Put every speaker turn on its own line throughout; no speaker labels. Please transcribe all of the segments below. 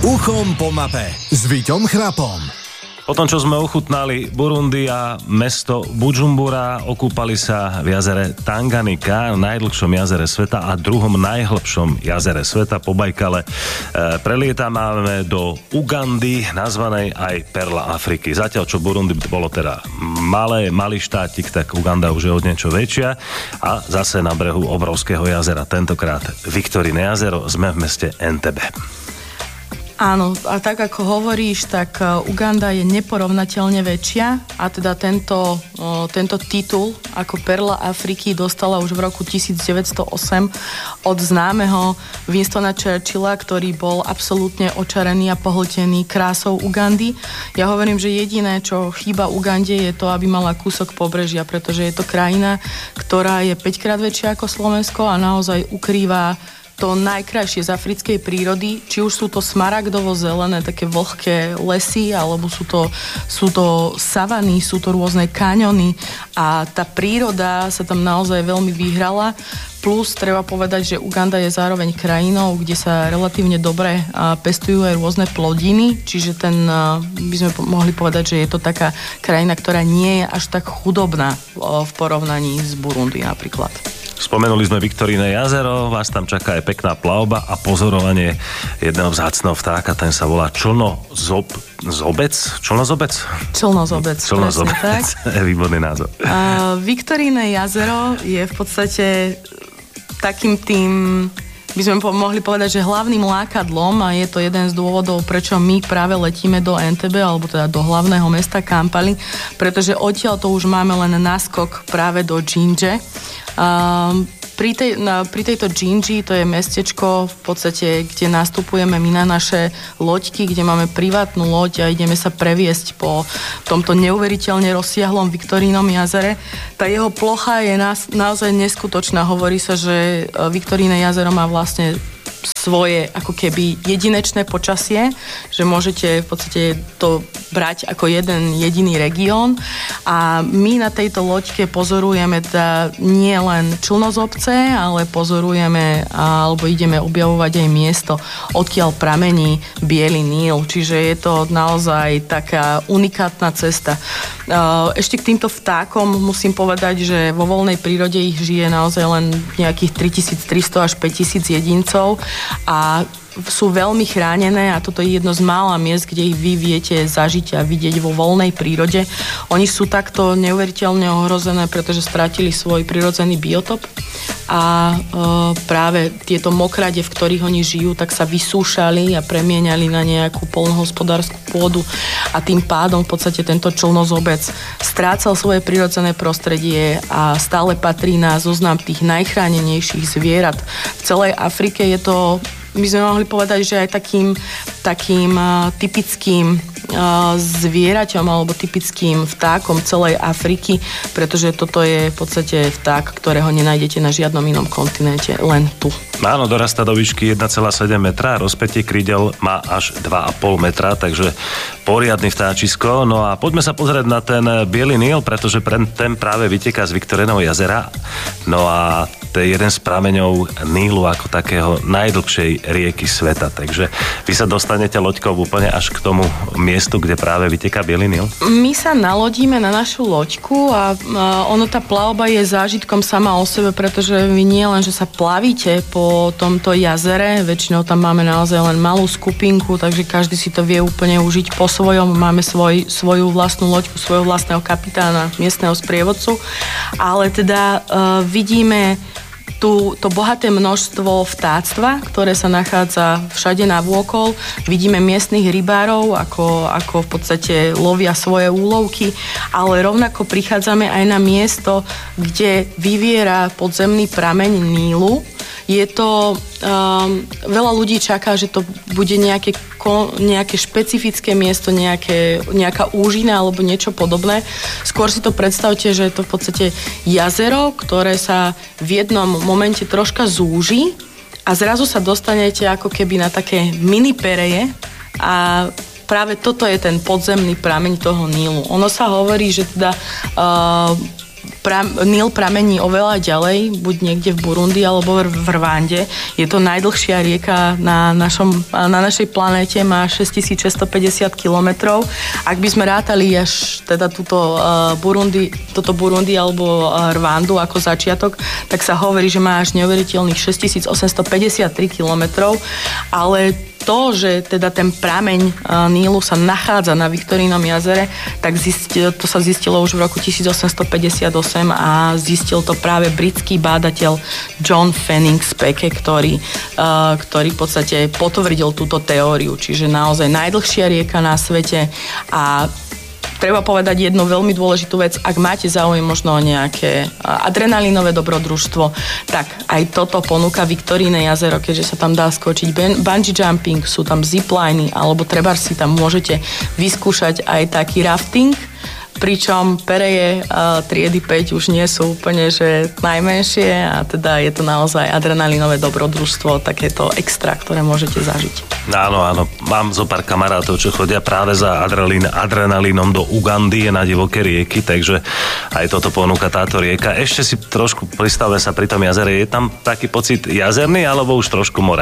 Uchom po mape s Viťom Chrapom.
Potom, čo sme ochutnali Burundi a mesto Bujumbura, okúpali sa v jazere Tanganika, najdlhšom jazere sveta a druhom najhlbšom jazere sveta po Bajkale. Prelietame do Ugandy, nazvanej aj Perla Afriky. Zatiaľ, čo Burundi bolo teda malý štátik, tak Uganda už je od niečo väčšia a zase na brehu obrovského jazera. Tentokrát Viktorine jazero, sme v meste Entebbe.
Áno, a tak ako hovoríš, tak Uganda je neporovnateľne väčšia a teda tento titul ako Perla Afriky dostala už v roku 1908 od známeho Winstona Churchilla, ktorý bol absolútne očarený a pohltený krásou Ugandy. Ja hovorím, že jediné, čo chýba Ugande, je to, aby mala kúsok pobrežia, pretože je to krajina, ktorá je 5-krát väčšia ako Slovensko a naozaj ukrýva to najkrajšie z africkej prírody, či už sú to smaragdovo-zelené, také vlhké lesy, alebo sú to savany, sú to rôzne kaňony a tá príroda sa tam naozaj veľmi vyhrala. Plus treba povedať, že Uganda je zároveň krajinou, kde sa relatívne dobre pestujú aj rôzne plodiny, čiže by sme mohli povedať, že je to taká krajina, ktorá nie je až tak chudobná v porovnaní s Burundi napríklad.
Spomenuli sme Viktorine jazero, vás tam čaká aj pekná plavba a pozorovanie jedného vzácneho vtáka, ten sa volá člnozobec. Výborný názov.
Viktorine jazero je v podstate takým tým, by sme mohli povedať, že hlavným lákadlom a je to jeden z dôvodov, prečo my práve letíme do Entebbe, alebo teda do hlavného mesta Kampali, pretože odtiaľ to už máme len náskok práve do Džindže. Pri tejto Džindži, to je mestečko v podstate, kde nastupujeme my na naše loďky, kde máme privátnu loď a ideme sa previesť po tomto neuveriteľne rozsiahlom Viktorínom jazere. Tá jeho plocha je naozaj neskutočná. Hovorí sa, že Viktoríne jazero má vlastne svoje ako keby jedinečné počasie, že môžete v podstate to brať ako jeden jediný región a my na tejto loďke pozorujeme nie len člnozobce, ale pozorujeme alebo ideme objavovať aj miesto, odkiaľ pramení Biely Níl, čiže je to naozaj taká unikátna cesta. Ešte k týmto vtákom musím povedať, že vo voľnej prírode ich žije naozaj len nejakých 3300 až 5000 jedincov a sú veľmi chránené a toto je jedno z mála miest, kde ich vy viete zažiť a vidieť vo voľnej prírode. Oni sú takto neuveriteľne ohrozené, pretože strátili svoj prirodzený biotop a práve tieto mokrade, v ktorých oni žijú, tak sa vysúšali a premieňali na nejakú poľnohospodárskú pôdu a tým pádom v podstate tento člnozobec strácal svoje prirodzené prostredie a stále patrí na zoznam tých najchránenejších zvierat. V celej Afrike je to, my sme mohli povedať, že aj takým typickým zvieraťom alebo typickým vtákom celej Afriky, pretože toto je v podstate vták, ktorého nenájdete na žiadnom inom kontinente, len tu.
Áno, dorastá do výšky 1,7 metra, rozpätie krídel má až 2,5 metra, takže poriadny vtáčisko. No a poďme sa pozrieť na ten Biely Níl, pretože ten práve vyteká z Viktoriného jazera. No a to je jeden z prameňov Nílu ako takého najdlhšej rieky sveta. Takže vy sa dostanete loďkou úplne až k tomu miestu, kde práve vyteká Biely Níl?
My sa nalodíme na našu loďku a tá plavba je zážitkom sama o sebe, pretože vy nie len, že sa plavíte po tomto jazere, väčšinou tam máme naozaj len malú skupinku, takže každý si to vie úplne užiť po svojom. Máme svoju vlastnú loďku, svojho vlastného kapitána, miestneho sprievodcu, ale teda vidíme to bohaté množstvo vtáctva, ktoré sa nachádza všade navôkol. Vidíme miestnych rybárov, ako v podstate lovia svoje úlovky, ale rovnako prichádzame aj na miesto, kde vyviera podzemný prameň Nílu. Je to, veľa ľudí čaká, že to bude nejaké špecifické miesto, nejaká úžina alebo niečo podobné. Skôr si to predstavte, že je to v podstate jazero, ktoré sa v jednom momente troška zúži a zrazu sa dostanete ako keby na také mini pereje a práve toto je ten podzemný prameň toho Nílu. Ono sa hovorí, že teda Níl pramení oveľa ďalej, buď niekde v Burundi alebo v Rwande. Je to najdlhšia rieka na našej planéte, má 6650 kilometrov. Ak by sme rátali až teda toto Burundi alebo Rwandu ako začiatok, tak sa hovorí, že má až neuveriteľných 6853 kilometrov, ale to, že teda ten prameň Nílu sa nachádza na Viktorínom jazere, tak to sa zistilo už v roku 1858 a zistil to práve britský bádateľ John Fanning Speke, ktorý v podstate potvrdil túto teóriu. Čiže naozaj najdlhšia rieka na svete a treba povedať jednu veľmi dôležitú vec, ak máte záujem možno o nejaké adrenalínové dobrodružstvo, tak aj toto ponúka Viktoríne jazero, keďže sa tam dá skočiť bungee jumping, sú tam zipliny, alebo trebárs si tam môžete vyskúšať aj taký rafting, pričom pereje triedy 5 už nie sú úplne že najmenšie a teda je to naozaj adrenalínové dobrodružstvo, takéto extra, ktoré môžete zažiť.
Áno, mám zo pár kamarátov, čo chodia práve za adrenalínom do Ugandy, na divoké rieky, takže aj toto ponúka táto rieka. Ešte si trošku pristavme sa pri tom jazere, je tam taký pocit jazerný alebo už trošku more?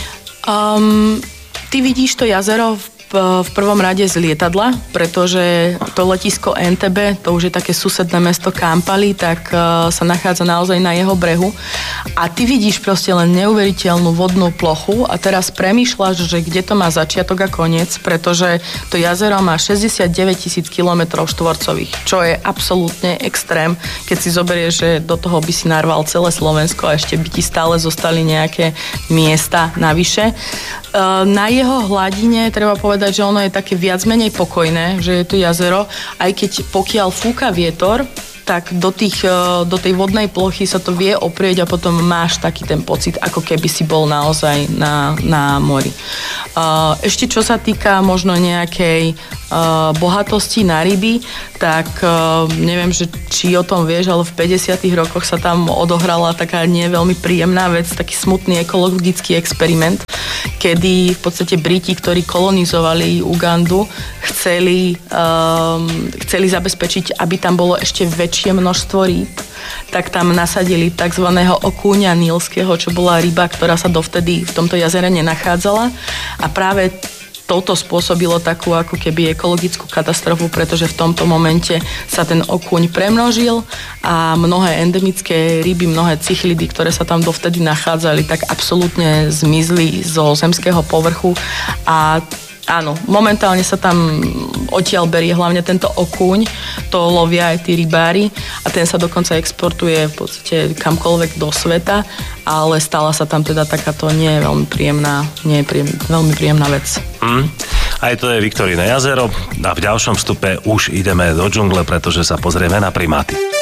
Ty vidíš to jazero v prvom rade z lietadla, pretože to letisko Entebbe, to už je také susedné mesto Kampali, tak sa nachádza naozaj na jeho brehu a ty vidíš proste len neuveriteľnú vodnú plochu a teraz premýšľaš, že kde to má začiatok a koniec, pretože to jazero má 69 000 km štvorcových, čo je absolútne extrém, keď si zoberieš, že do toho by si narval celé Slovensko a ešte by ti stále zostali nejaké miesta navyše. Na jeho hladine treba povedať, že ono je také viac menej pokojné, že je to jazero, aj keď pokiaľ fúka vietor, tak do tej vodnej plochy sa to vie oprieť a potom máš taký ten pocit, ako keby si bol naozaj na mori. Ešte čo sa týka možno nejakej bohatosti na ryby, tak neviem, že či o tom vieš, ale v 50. rokoch sa tam odohrala taká nie veľmi príjemná vec, taký smutný ekologický experiment, kedy v podstate Briti, ktorí kolonizovali Ugandu, chceli zabezpečiť, aby tam bolo ešte väčšie množstvo rýb, tak tam nasadili tzv. Okúňa nílskeho, čo bola ryba, ktorá sa dovtedy v tomto jazere nenachádzala a práve toto spôsobilo takú ako keby ekologickú katastrofu, pretože v tomto momente sa ten okúň premnožil a mnohé endemické ryby, mnohé cichlidy, ktoré sa tam dovtedy nachádzali, tak absolútne zmizli zo zemského povrchu a áno, momentálne sa tam odtiaľ berie hlavne tento okúň, to lovia aj tí rybári a ten sa dokonca exportuje v podstate kamkoľvek do sveta, ale stala sa tam teda takáto nie je veľmi príjemná vec.
Aj to je Viktoríne jazero a v ďalšom vstupe už ideme do džungle, pretože sa pozrieme na primáty.